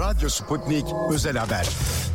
Radyo Sputnik Özel Haber.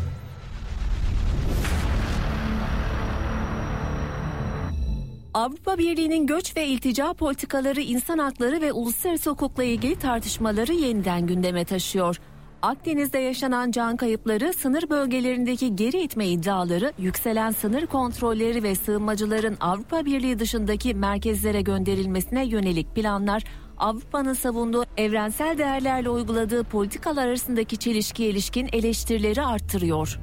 Avrupa Birliği'nin göç ve iltica politikaları, insan hakları ve uluslararası hukukla ilgili tartışmaları yeniden gündeme taşıyor. Akdeniz'de yaşanan can kayıpları, sınır bölgelerindeki geri itme iddiaları, yükselen sınır kontrolleri ve sığınmacıların Avrupa Birliği dışındaki merkezlere gönderilmesine yönelik planlar, Avrupa'nın savunduğu evrensel değerlerle uyguladığı politikalar arasındaki çelişkiye ilişkin eleştirileri arttırıyor.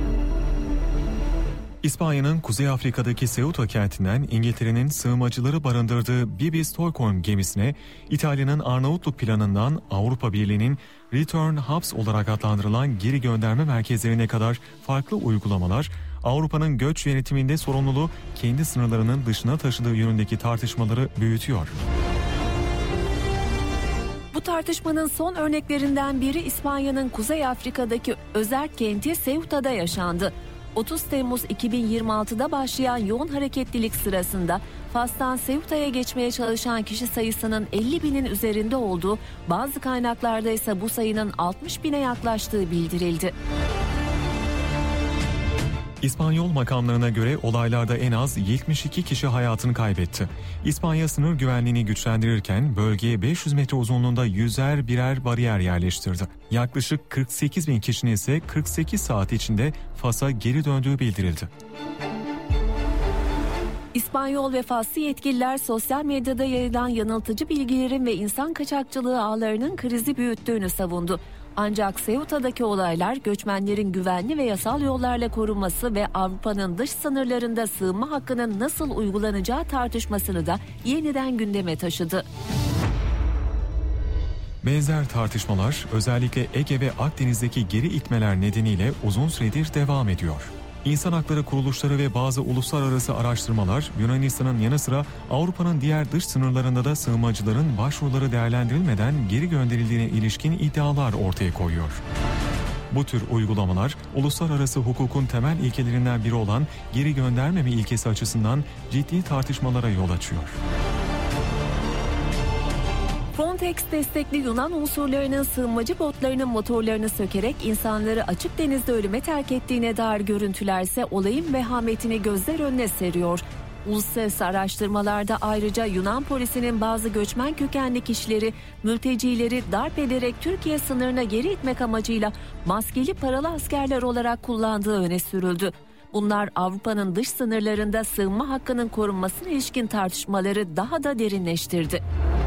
İspanya'nın Kuzey Afrika'daki Ceuta kentinden İngiltere'nin sığınmacıları barındırdığı BB Stockholm gemisine, İtalya'nın Arnavutluk planından Avrupa Birliği'nin Return Hubs olarak adlandırılan geri gönderme merkezlerine kadar farklı uygulamalar, Avrupa'nın göç yönetiminde sorumluluğu kendi sınırlarının dışına taşıdığı yönündeki tartışmaları büyütüyor. Bu tartışmanın son örneklerinden biri İspanya'nın Kuzey Afrika'daki özerk kenti Ceuta'da yaşandı. 30 Temmuz 2026'da başlayan yoğun hareketlilik sırasında Fas'tan Ceuta'ya geçmeye çalışan kişi sayısının 50 binin üzerinde olduğu, bazı kaynaklarda ise bu sayının 60 bine yaklaştığı bildirildi. İspanyol makamlarına göre olaylarda en az 72 kişi hayatını kaybetti. İspanya sınır güvenliğini güçlendirirken bölgeye 500 metre uzunluğunda 100'er birer bariyer yerleştirdi. Yaklaşık 48 bin kişinin ise 48 saat içinde Fas'a geri döndüğü bildirildi. İspanyol ve Faslı yetkililer sosyal medyada yayılan yanıltıcı bilgilerin ve insan kaçakçılığı ağlarının krizi büyüttüğünü savundu. Ancak Ceuta'daki olaylar göçmenlerin güvenli ve yasal yollarla korunması ve Avrupa'nın dış sınırlarında sığınma hakkının nasıl uygulanacağı tartışmasını da yeniden gündeme taşıdı. Benzer tartışmalar özellikle Ege ve Akdeniz'deki geri itmeler nedeniyle uzun süredir devam ediyor. İnsan hakları kuruluşları ve bazı uluslararası araştırmalar Yunanistan'ın yanı sıra Avrupa'nın diğer dış sınırlarında da sığınmacıların başvuruları değerlendirilmeden geri gönderildiğine ilişkin iddialar ortaya koyuyor. Bu tür uygulamalar uluslararası hukukun temel ilkelerinden biri olan geri göndermeme ilkesi açısından ciddi tartışmalara yol açıyor. Frontex destekli Yunan unsurlarının sığınmacı botlarının motorlarını sökerek insanları açık denizde ölüme terk ettiğine dair görüntülerse olayın vehametini gözler önüne seriyor. Uluslararası araştırmalarda ayrıca Yunan polisinin bazı göçmen kökenli kişileri, mültecileri darp ederek Türkiye sınırına geri itmek amacıyla maskeli paralı askerler olarak kullandığı öne sürüldü. Bunlar Avrupa'nın dış sınırlarında sığınma hakkının korunmasına ilişkin tartışmaları daha da derinleştirdi.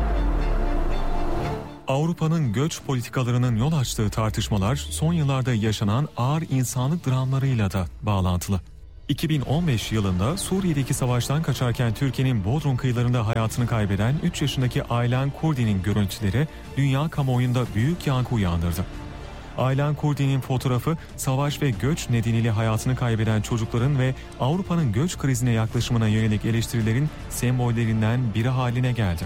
Avrupa'nın göç politikalarının yol açtığı tartışmalar son yıllarda yaşanan ağır insanlık dramlarıyla da bağlantılı. 2015 yılında Suriye'deki savaştan kaçarken Türkiye'nin Bodrum kıyılarında hayatını kaybeden 3 yaşındaki Aylan Kurdi'nin görüntüleri dünya kamuoyunda büyük yankı uyandırdı. Aylan Kurdi'nin fotoğrafı savaş ve göç nedeniyle hayatını kaybeden çocukların ve Avrupa'nın göç krizine yaklaşımına yönelik eleştirilerin sembollerinden biri haline geldi.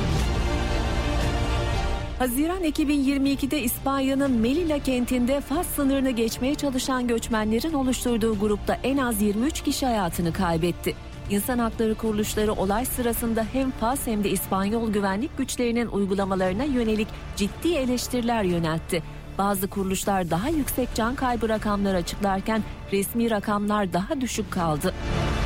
Haziran 2022'de İspanya'nın Melilla kentinde Fas sınırını geçmeye çalışan göçmenlerin oluşturduğu grupta en az 23 kişi hayatını kaybetti. İnsan hakları kuruluşları olay sırasında hem Fas hem de İspanyol güvenlik güçlerinin uygulamalarına yönelik ciddi eleştiriler yöneltti. Bazı kuruluşlar daha yüksek can kaybı rakamları açıklarken resmi rakamlar daha düşük kaldı.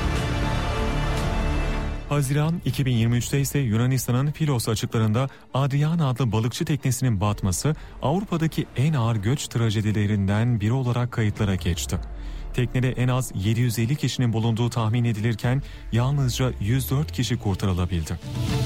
Haziran 2023'te ise Yunanistan'ın Filos açıklarında Adriana adlı balıkçı teknesinin batması Avrupa'daki en ağır göç trajedilerinden biri olarak kayıtlara geçti. Teknede en az 750 kişinin bulunduğu tahmin edilirken yalnızca 104 kişi kurtarılabildi.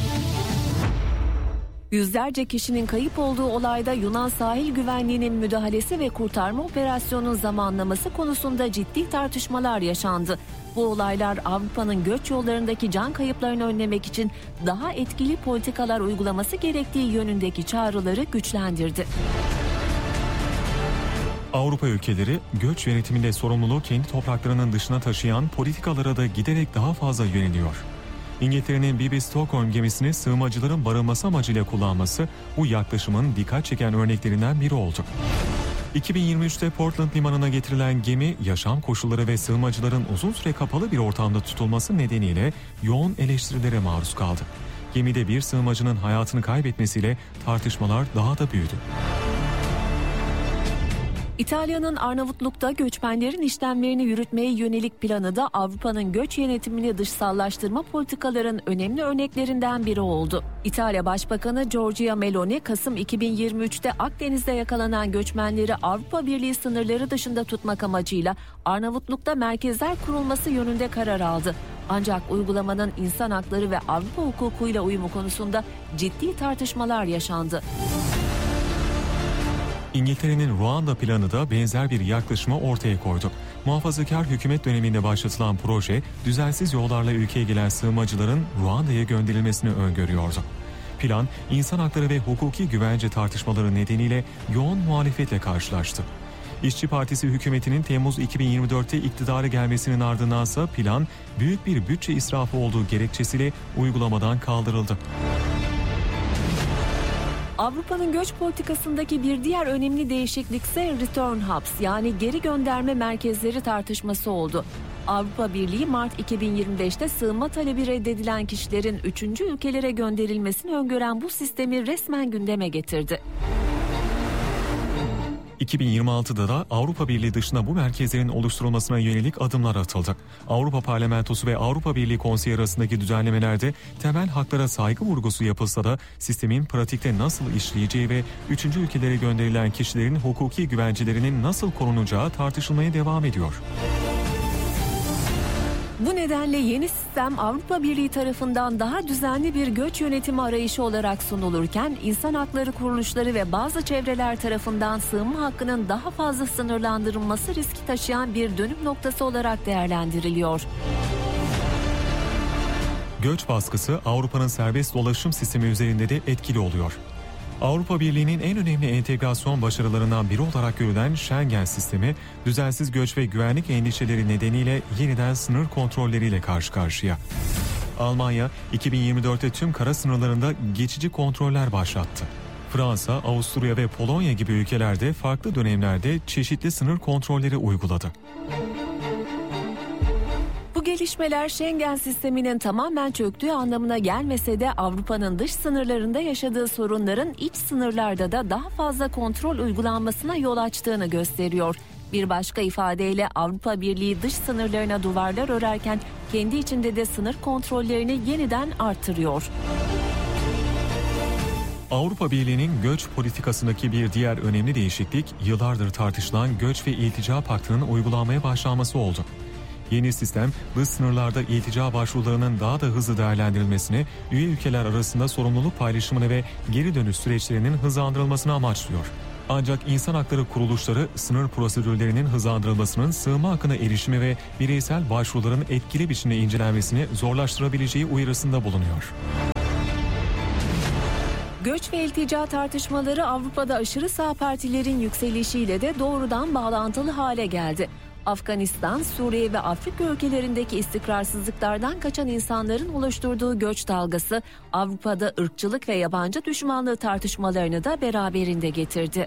Yüzlerce kişinin kayıp olduğu olayda Yunan sahil güvenliğinin müdahalesi ve kurtarma operasyonunun zamanlaması konusunda ciddi tartışmalar yaşandı. Bu olaylar Avrupa'nın göç yollarındaki can kayıplarını önlemek için daha etkili politikalar uygulaması gerektiği yönündeki çağrıları güçlendirdi. Avrupa ülkeleri göç yönetiminde sorumluluğu kendi topraklarının dışına taşıyan politikalara da giderek daha fazla yöneliyor. İngiltere'nin BB Stockholm gemisini sığınmacıların barınması amacıyla kullanması bu yaklaşımın dikkat çeken örneklerinden biri oldu. 2023'te Portland limanına getirilen gemi yaşam koşulları ve sığınmacıların uzun süre kapalı bir ortamda tutulması nedeniyle yoğun eleştirilere maruz kaldı. Gemide bir sığınmacının hayatını kaybetmesiyle tartışmalar daha da büyüdü. İtalya'nın Arnavutluk'ta göçmenlerin işlemlerini yürütmeye yönelik planı da Avrupa'nın göç yönetimini dışsallaştırma politikaların önemli örneklerinden biri oldu. İtalya Başbakanı Giorgia Meloni, Kasım 2023'te Akdeniz'de yakalanan göçmenleri Avrupa Birliği sınırları dışında tutmak amacıyla Arnavutluk'ta merkezler kurulması yönünde karar aldı. Ancak uygulamanın insan hakları ve Avrupa hukukuyla uyumu konusunda ciddi tartışmalar yaşandı. İngiltere'nin Ruanda planı da benzer bir yaklaşımı ortaya koydu. Muhafazakar hükümet döneminde başlatılan proje, düzensiz yollarla ülkeye gelen sığınmacıların Ruanda'ya gönderilmesini öngörüyordu. Plan, insan hakları ve hukuki güvence tartışmaları nedeniyle yoğun muhalefetle karşılaştı. İşçi Partisi hükümetinin Temmuz 2024'te iktidara gelmesinin ardındansa plan, büyük bir bütçe israfı olduğu gerekçesiyle uygulamadan kaldırıldı. Avrupa'nın göç politikasındaki bir diğer önemli değişiklik ise return hubs, yani geri gönderme merkezleri tartışması oldu. Avrupa Birliği Mart 2025'te sığınma talebi reddedilen kişilerin 3. ülkelere gönderilmesini öngören bu sistemi resmen gündeme getirdi. 2026'da da Avrupa Birliği dışında bu merkezlerin oluşturulmasına yönelik adımlar atıldı. Avrupa Parlamentosu ve Avrupa Birliği Konseyi arasındaki düzenlemelerde temel haklara saygı vurgusu yapılsa da sistemin pratikte nasıl işleyeceği ve 3. ülkelere gönderilen kişilerin hukuki güvencelerinin nasıl korunacağı tartışılmaya devam ediyor. Bu nedenle yeni sistem Avrupa Birliği tarafından daha düzenli bir göç yönetimi arayışı olarak sunulurken, insan hakları kuruluşları ve bazı çevreler tarafından sığınma hakkının daha fazla sınırlandırılması riski taşıyan bir dönüm noktası olarak değerlendiriliyor. Göç baskısı Avrupa'nın serbest dolaşım sistemi üzerinde de etkili oluyor. Avrupa Birliği'nin en önemli entegrasyon başarılarından biri olarak görülen Schengen sistemi, düzensiz göç ve güvenlik endişeleri nedeniyle yeniden sınır kontrolleriyle karşı karşıya. Almanya, 2024'te tüm kara sınırlarında geçici kontroller başlattı. Fransa, Avusturya ve Polonya gibi ülkelerde farklı dönemlerde çeşitli sınır kontrolleri uyguladı. Bu gelişmeler Schengen sisteminin tamamen çöktüğü anlamına gelmese de Avrupa'nın dış sınırlarında yaşadığı sorunların iç sınırlarda da daha fazla kontrol uygulanmasına yol açtığını gösteriyor. Bir başka ifadeyle Avrupa Birliği dış sınırlarına duvarlar örerken kendi içinde de sınır kontrollerini yeniden artırıyor. Avrupa Birliği'nin göç politikasındaki bir diğer önemli değişiklik, yıllardır tartışılan göç ve iltica paktının uygulanmaya başlanması oldu. Yeni sistem, dış sınırlarda iltica başvurularının daha da hızlı değerlendirilmesini, üye ülkeler arasında sorumluluk paylaşımını ve geri dönüş süreçlerinin hızlandırılmasını amaçlıyor. Ancak insan hakları kuruluşları sınır prosedürlerinin hızlandırılmasının sığınma hakkına erişimi ve bireysel başvuruların etkili biçimde incelenmesini zorlaştırabileceği uyarısında bulunuyor. Göç ve iltica tartışmaları Avrupa'da aşırı sağ partilerin yükselişiyle de doğrudan bağlantılı hale geldi. Afganistan, Suriye ve Afrika ülkelerindeki istikrarsızlıklardan kaçan insanların oluşturduğu göç dalgası Avrupa'da ırkçılık ve yabancı düşmanlığı tartışmalarını da beraberinde getirdi.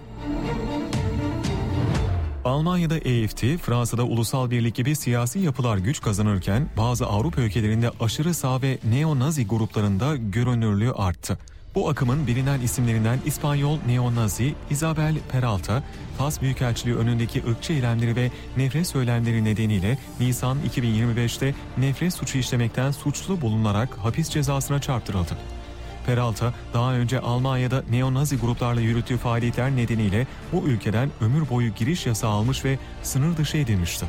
Almanya'da AfD, Fransa'da Ulusal Birlik gibi siyasi yapılar güç kazanırken bazı Avrupa ülkelerinde aşırı sağ ve neo-Nazi gruplarında görünürlüğü arttı. Bu akımın bilinen isimlerinden İspanyol neo-Nazi Isabel Peralta, Fas Büyükelçiliği önündeki ırkçı eylemleri ve nefret söylemleri nedeniyle Nisan 2025'te nefret suçu işlemekten suçlu bulunarak hapis cezasına çarptırıldı. Peralta, daha önce Almanya'da neo-Nazi gruplarla yürüttüğü faaliyetler nedeniyle bu ülkeden ömür boyu giriş yasağı almış ve sınır dışı edilmişti.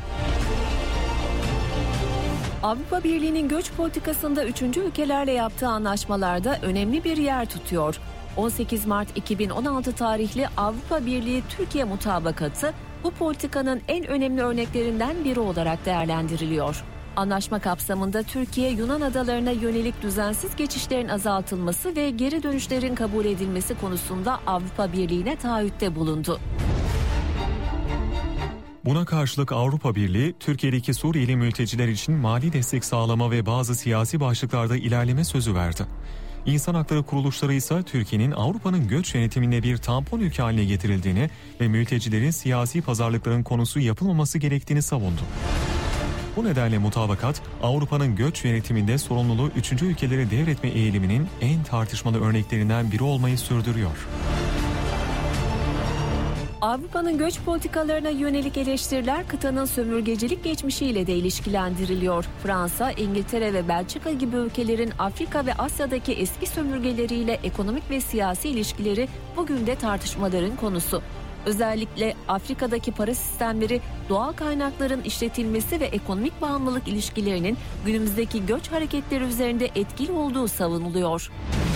Avrupa Birliği'nin göç politikasında 3. ülkelerle yaptığı anlaşmalarda önemli bir yer tutuyor. 18 Mart 2016 tarihli Avrupa Birliği Türkiye mutabakatı bu politikanın en önemli örneklerinden biri olarak değerlendiriliyor. Anlaşma kapsamında Türkiye, Yunan adalarına yönelik düzensiz geçişlerin azaltılması ve geri dönüşlerin kabul edilmesi konusunda Avrupa Birliği'ne taahhütte bulundu. Buna karşılık Avrupa Birliği, Türkiye'deki Suriyeli mülteciler için mali destek sağlama ve bazı siyasi başlıklarda ilerleme sözü verdi. İnsan hakları kuruluşları ise Türkiye'nin Avrupa'nın göç yönetiminde bir tampon ülke haline getirildiğini ve mültecilerin siyasi pazarlıkların konusu yapılmaması gerektiğini savundu. Bu nedenle mutabakat, Avrupa'nın göç yönetiminde sorumluluğu 3. ülkelere devretme eğiliminin en tartışmalı örneklerinden biri olmayı sürdürüyor. Avrupa'nın göç politikalarına yönelik eleştiriler kıtanın sömürgecilik geçmişiyle de ilişkilendiriliyor. Fransa, İngiltere ve Belçika gibi ülkelerin Afrika ve Asya'daki eski sömürgeleriyle ekonomik ve siyasi ilişkileri bugün de tartışmaların konusu. Özellikle Afrika'daki para sistemleri, doğal kaynakların işletilmesi ve ekonomik bağımlılık ilişkilerinin günümüzdeki göç hareketleri üzerinde etkili olduğu savunuluyor.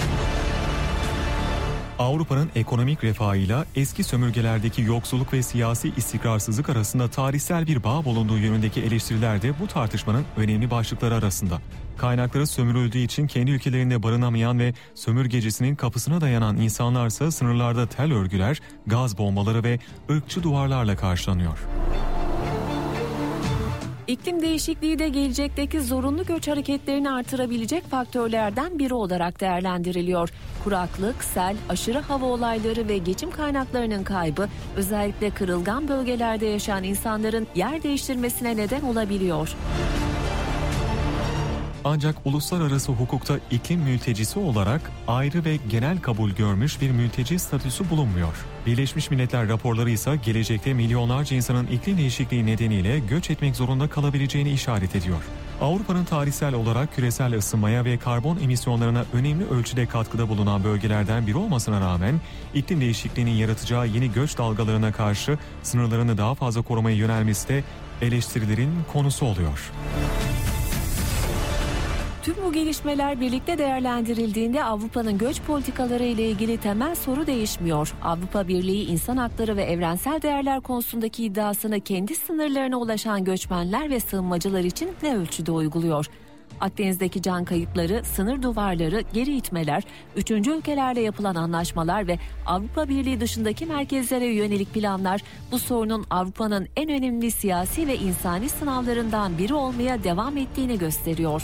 Avrupa'nın ekonomik refahıyla eski sömürgelerdeki yoksulluk ve siyasi istikrarsızlık arasında tarihsel bir bağ bulunduğu yönündeki eleştiriler de bu tartışmanın önemli başlıkları arasında. Kaynakları sömürüldüğü için kendi ülkelerinde barınamayan ve sömürgecisinin kapısına dayanan insanlarsa sınırlarda tel örgüler, gaz bombaları ve ırkçı duvarlarla karşılanıyor. İklim değişikliği de gelecekteki zorunlu göç hareketlerini artırabilecek faktörlerden biri olarak değerlendiriliyor. Kuraklık, sel, aşırı hava olayları ve geçim kaynaklarının kaybı özellikle kırılgan bölgelerde yaşayan insanların yer değiştirmesine neden olabiliyor. Ancak uluslararası hukukta iklim mültecisi olarak ayrı ve genel kabul görmüş bir mülteci statüsü bulunmuyor. Birleşmiş Milletler raporları ise gelecekte milyonlarca insanın iklim değişikliği nedeniyle göç etmek zorunda kalabileceğini işaret ediyor. Avrupa'nın tarihsel olarak küresel ısınmaya ve karbon emisyonlarına önemli ölçüde katkıda bulunan bölgelerden biri olmasına rağmen iklim değişikliğinin yaratacağı yeni göç dalgalarına karşı sınırlarını daha fazla korumaya yönelmesi de eleştirilerin konusu oluyor. Tüm bu gelişmeler birlikte değerlendirildiğinde Avrupa'nın göç politikaları ile ilgili temel soru değişmiyor. Avrupa Birliği insan hakları ve evrensel değerler konusundaki iddiasını kendi sınırlarına ulaşan göçmenler ve sığınmacılar için ne ölçüde uyguluyor? Akdeniz'deki can kayıpları, sınır duvarları, geri itmeler, üçüncü ülkelerle yapılan anlaşmalar ve Avrupa Birliği dışındaki merkezlere yönelik planlar bu sorunun Avrupa'nın en önemli siyasi ve insani sınavlarından biri olmaya devam ettiğini gösteriyor.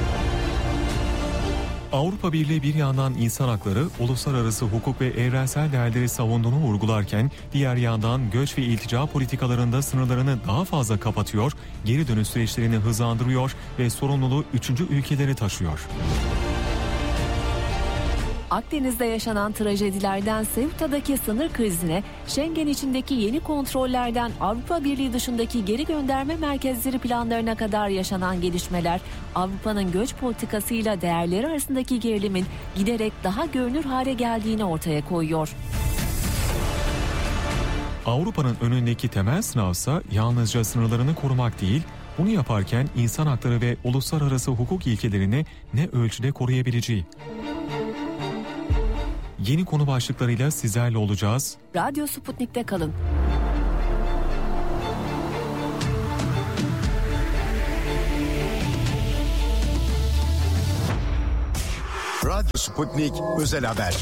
Avrupa Birliği bir yandan insan hakları, uluslararası hukuk ve evrensel değerleri savunduğunu vurgularken diğer yandan göç ve iltica politikalarında sınırlarını daha fazla kapatıyor, geri dönüş süreçlerini hızlandırıyor ve sorumluluğu üçüncü ülkelere taşıyor. Akdeniz'de yaşanan trajedilerden Ceuta'daki sınır krizine, Schengen içindeki yeni kontrollerden Avrupa Birliği dışındaki geri gönderme merkezleri planlarına kadar yaşanan gelişmeler, Avrupa'nın göç politikasıyla değerleri arasındaki gerilimin giderek daha görünür hale geldiğini ortaya koyuyor. Avrupa'nın önündeki temel sınavsa yalnızca sınırlarını korumak değil, bunu yaparken insan hakları ve uluslararası hukuk ilkelerini ne ölçüde koruyabileceği. Yeni konu başlıklarıyla sizlerle olacağız. Radyo Sputnik'te kalın. Radyo Sputnik özel haber.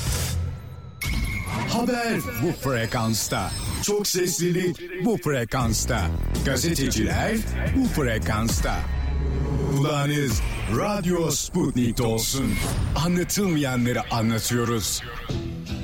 Haber bu frekansta. Çok seslilik bu frekansta. Gazeteciler bu frekansta. Kulağınız Radyo Sputnik'te olsun. Anlatılmayanları anlatıyoruz.